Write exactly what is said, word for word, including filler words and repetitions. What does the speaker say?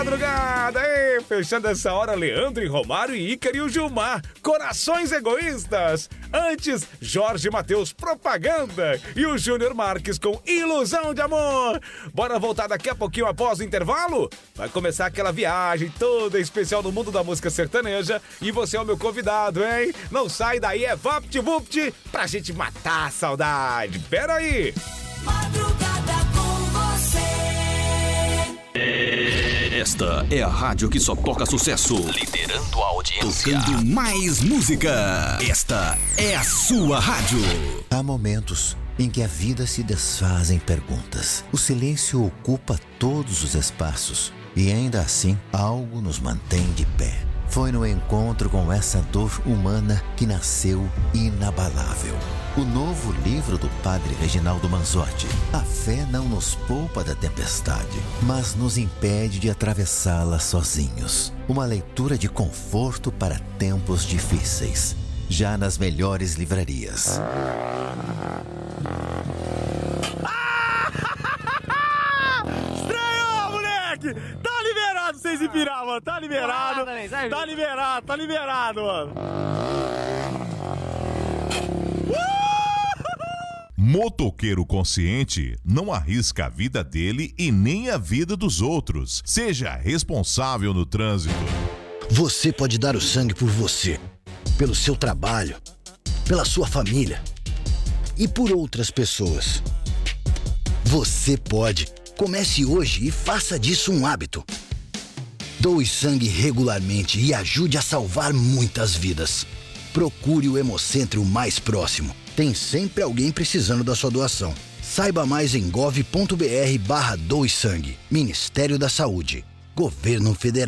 madrugada, hein? Fechando essa hora, Leandro e Romário e Ícaro e o Gilmar, Corações Egoístas. Antes, Jorge Mateus, Propaganda, e o Júnior Marques com Ilusão de Amor. Bora voltar daqui a pouquinho após o intervalo? Vai começar aquela viagem toda especial no mundo da música sertaneja e você é o meu convidado, hein? Não sai daí, é VaptVupt pra gente matar a saudade. Pera aí! Madrugada com você. Esta é a rádio que só toca sucesso, liderando a audiência, tocando mais música. Esta é a sua rádio. Há momentos em que a vida se desfaz em perguntas. O silêncio ocupa todos os espaços e ainda assim algo nos mantém de pé. Foi no encontro com essa dor humana que nasceu Inabalável, o novo livro do padre Reginaldo Manzotti. A fé não nos poupa da tempestade, mas nos impede de atravessá-la sozinhos. Uma leitura de conforto para tempos difíceis, já nas melhores livrarias. Estranhou, moleque! Tá liberado vocês se pirar, mano. Tá liberado. Tá liberado, tá liberado, mano. Motoqueiro consciente não arrisca a vida dele e nem a vida dos outros. Seja responsável no trânsito. Você pode dar o sangue por você, pelo seu trabalho, pela sua família e por outras pessoas. Você pode. Comece hoje e faça disso um hábito. Doe sangue regularmente e ajude a salvar muitas vidas. Procure o Hemocentro mais próximo. Tem sempre alguém precisando da sua doação. Saiba mais em gov ponto br barra doe sangue. Ministério da Saúde. Governo Federal.